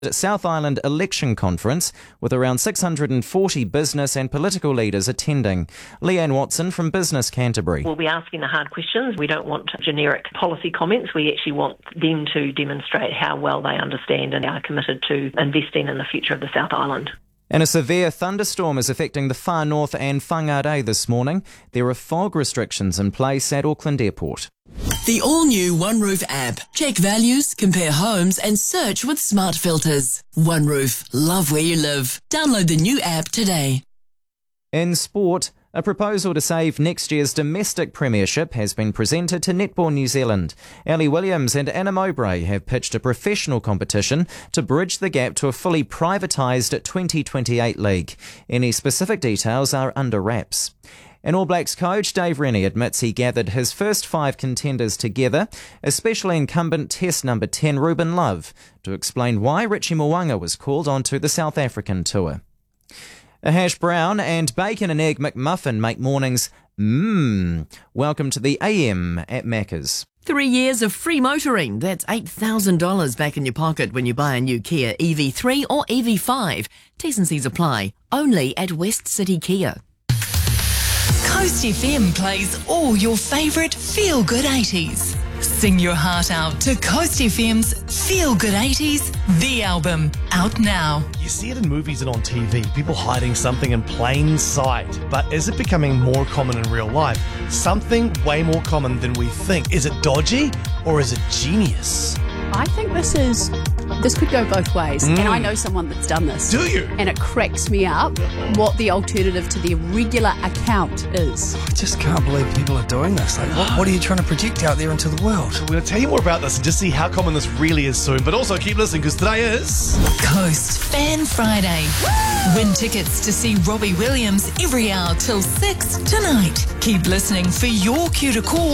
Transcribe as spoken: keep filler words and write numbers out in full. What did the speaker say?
South Island Election Conference with around six hundred forty business and political leaders attending. Leanne Watson from Business Canterbury. We'll be asking the hard questions. We don't want generic policy comments. We actually want them to demonstrate how well they understand and are committed to investing in the future of the South Island. And a severe thunderstorm is affecting the far north and Whangarei this morning. There are fog restrictions in place at Auckland Airport. The all-new OneRoof app. Check values, compare homes and search with smart filters. OneRoof. Love where you live. Download the new app today. In sport, a proposal to save next year's domestic premiership has been presented to Netball New Zealand. Ellie Williams and Anna Mowbray have pitched a professional competition to bridge the gap to a fully privatised twenty twenty-eight league. Any specific details are under wraps. And All Blacks coach Dave Rennie admits he gathered his first five contenders together, especially incumbent Test number ten Ruben Love, to explain why Richie Mo'unga was called onto the South African tour. A hash brown and bacon and egg McMuffin make mornings mmm. Welcome to the A M at Macca's. Three years of free motoring. That's eight thousand dollars back in your pocket when you buy a new Kia E V three or E V five. T's and C's apply. Only at West City Kia. Coast F M plays all your favourite feel-good eighties. Sing your heart out to Coast F M's Feel Good eighties, the album, out now. You see it in movies and on T V, people hiding something in plain sight. But is it becoming more common in real life? Something way more common than we think. Is it dodgy or is it genius? I think this is, this could go both ways. Mm. And I know someone that's done this. Do you? And it cracks me up what the alternative to their regular account is. I just can't believe people are doing this. Like, what, what are you trying to project out there into the world? So we're going to tell you more about this and just see how common this really is soon. But also keep listening because today is Coast Fan Friday. Win tickets to see Robbie Williams every hour till six tonight. Keep listening for your cue to call.